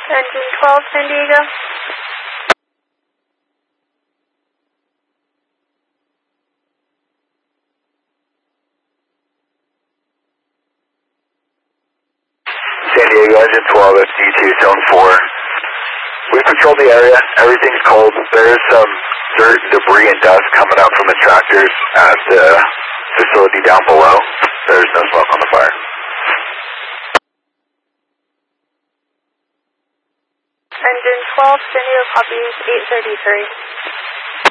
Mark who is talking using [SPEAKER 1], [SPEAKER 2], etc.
[SPEAKER 1] Engine 12, San Diego.
[SPEAKER 2] San Diego, engine 12, FD2, zone 4. We've controlled the area. Everything's cold. There is some dirt, debris, and dust coming up from the tractors at the facility down below. There's no smoke on the fire.
[SPEAKER 1] Engine 12, San Diego copies 833.